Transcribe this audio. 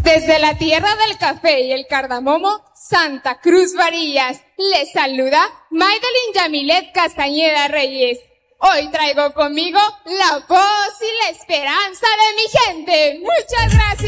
Desde la tierra del café y el cardamomo, Santa Cruz Varillas, les saluda Maydolin Yamilet Castañeda Reyes. Hoy traigo conmigo la voz y la esperanza de mi gente. Muchas gracias.